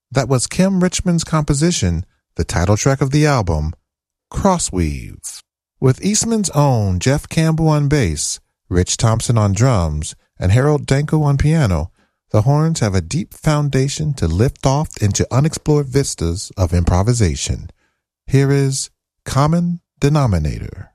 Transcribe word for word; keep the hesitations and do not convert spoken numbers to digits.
That was Kim Richmond's composition, the title track of the album, Crossweave. With Eastman's own Jeff Campbell on bass, Rich Thompson on drums, and Harold Danko on piano, the horns have a deep foundation to lift off into unexplored vistas of improvisation. Here is Common Denominator.